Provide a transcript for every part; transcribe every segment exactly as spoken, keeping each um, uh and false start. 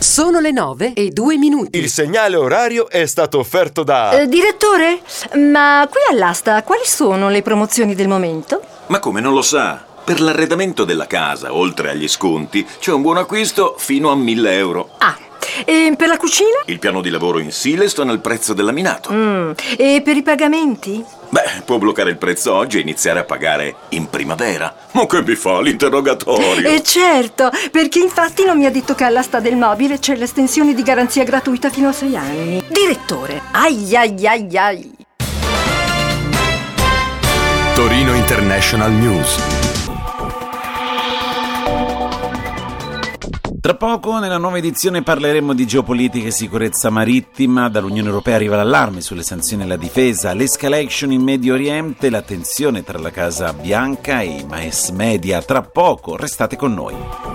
Sono le nove e due minuti. Il segnale orario è stato offerto da... Eh, direttore, ma qui all'asta quali sono le promozioni del momento? Ma come, non lo sa? Per l'arredamento della casa, oltre agli sconti, c'è un buon acquisto fino a mille euro. Ah, e per la cucina? Il piano di lavoro in Silestone al prezzo del laminato. Mm. E per i pagamenti? Beh, può bloccare il prezzo oggi e iniziare a pagare in primavera. Ma che mi fa l'interrogatorio? Eh certo, perché infatti non mi ha detto che all'asta del mobile c'è l'estensione di garanzia gratuita fino a sei anni. Direttore, ai ai ai ai. Torino International News. Tra poco nella nuova edizione parleremo di geopolitica e sicurezza marittima. Dall'Unione Europea arriva l'allarme sulle sanzioni alla difesa, l'escalation in Medio Oriente, la tensione tra la Casa Bianca e i mass media. Tra poco, restate con noi.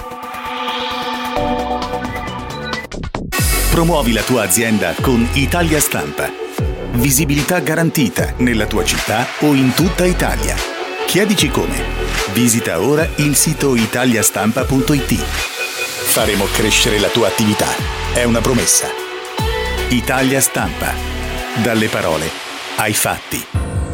Promuovi la tua azienda con Italia Stampa. Visibilità garantita nella tua città o in tutta Italia. Chiedici come. Visita ora il sito italiastampa punto it. Faremo crescere la tua attività. È una promessa. Italia Stampa. Dalle parole ai fatti.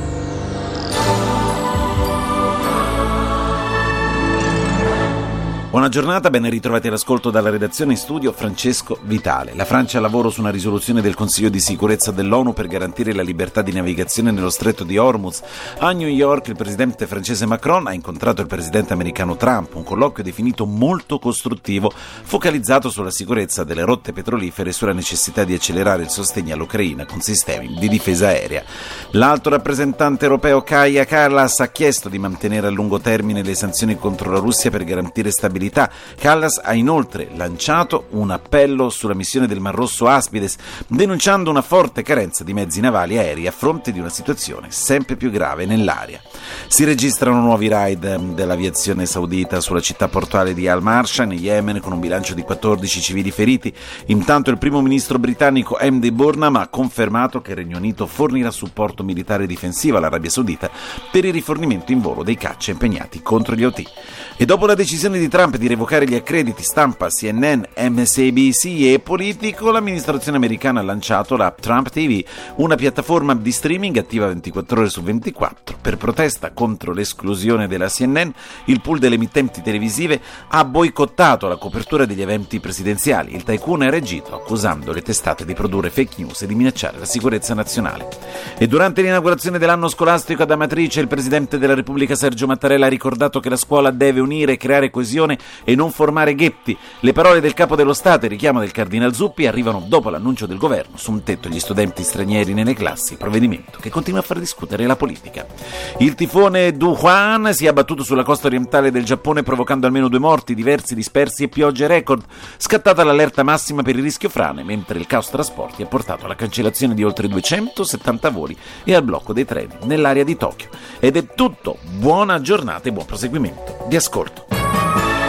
Buona giornata, ben ritrovati all'ascolto dalla redazione, in studio Francesco Vitale. La Francia lavora su una risoluzione del Consiglio di sicurezza dell'ONU per garantire la libertà di navigazione nello stretto di Hormuz. A New York il presidente francese Macron ha incontrato il presidente americano Trump, un colloquio definito molto costruttivo, focalizzato sulla sicurezza delle rotte petrolifere e sulla necessità di accelerare il sostegno all'Ucraina con sistemi di difesa aerea. L'alto rappresentante europeo Kaja Kallas ha chiesto di mantenere a lungo termine le sanzioni contro la Russia per garantire stabilità. Kallas ha inoltre lanciato un appello sulla missione del Mar Rosso Aspides, denunciando una forte carenza di mezzi navali aerei a fronte di una situazione sempre più grave nell'area. Si registrano nuovi raid dell'aviazione saudita sulla città portuale di Al-Marsha in Yemen, con un bilancio di quattordici civili feriti. Intanto il primo ministro britannico M D Burnham ha confermato che il Regno Unito fornirà supporto militare difensivo all'Arabia Saudita per il rifornimento in volo dei caccia impegnati contro gli Houthi. E dopo la decisione di Trump di revocare gli accrediti stampa C N N, M S N B C e Politico, l'amministrazione americana ha lanciato la Trump T V, una piattaforma di streaming attiva ventiquattro ore su ventiquattro. Per protesta contro l'esclusione della C N N, il pool delle emittenti televisive ha boicottato la copertura degli eventi presidenziali. Il tycoon ha reagito accusando le testate di produrre fake news e di minacciare la sicurezza nazionale. E durante l'inaugurazione dell'anno scolastico ad Amatrice, il presidente della Repubblica Sergio Mattarella ha ricordato che la scuola deve unire e creare coesione e non formare ghetti. Le parole del capo dello Stato e il richiamo del cardinal Zuppi arrivano dopo l'annuncio del governo su un tetto agli studenti stranieri nelle classi, provvedimento che continua a far discutere la politica. Il tifone Duhuan si è abbattuto sulla costa orientale del Giappone, provocando almeno due morti, diversi dispersi e piogge record. Scattata l'allerta massima per il rischio frane, mentre il caos trasporti ha portato alla cancellazione di oltre duecentosettanta voli e al blocco dei treni nell'area di Tokyo. Ed è tutto, buona giornata e buon proseguimento di ascolto.